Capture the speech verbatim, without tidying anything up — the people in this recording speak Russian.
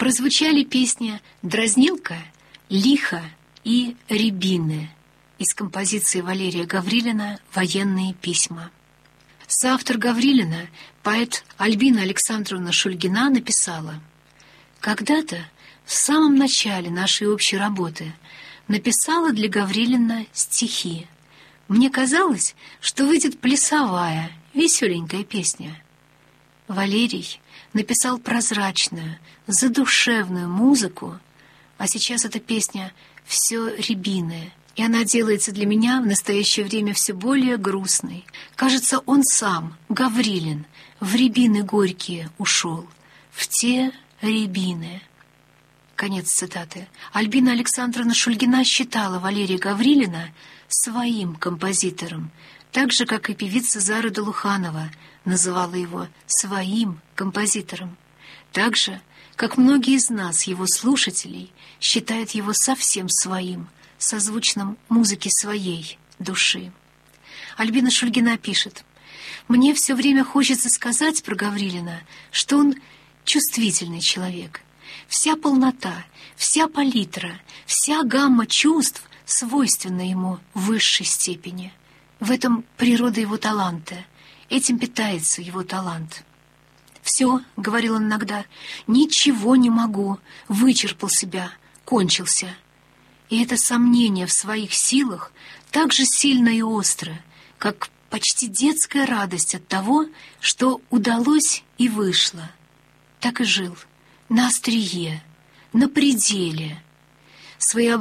прозвучали песни «Дразнилка», «Лихо» и «Рябины» из композиции Валерия Гаврилина «Военные письма». Соавтор Гаврилина, поэт Альбина Александровна Шульгина, написала: «Когда-то, в самом начале нашей общей работы, написала для Гаврилина стихи. Мне казалось, что выйдет плясовая, веселенькая песня. Валерий написал прозрачную, задушевную музыку, а сейчас эта песня все рябиная, и она делается для меня в настоящее время все более грустной. Кажется, он сам, Гаврилин, в рябины горькие ушел, в те рябины». Конец цитаты. Альбина Александровна Шульгина считала Валерия Гаврилина своим композитором, так же, как и певица Зара Долуханова называла его своим композитором, так же, как многие из нас, его слушателей, считают его совсем своим, созвучным музыке своей души. Альбина Шульгина пишет: «Мне все время хочется сказать про Гаврилина, что он чувствительный человек. Вся полнота, вся палитра, вся гамма чувств свойственна ему в высшей степени. В этом природа его таланта, этим питается его талант. «Все», — говорил он иногда, — «ничего не могу, вычерпал себя, кончился». И это сомнение в своих силах так же сильно и остро, как почти детская радость от того, что удалось и вышло. Так и жил, на острие, на пределе. Своеобразие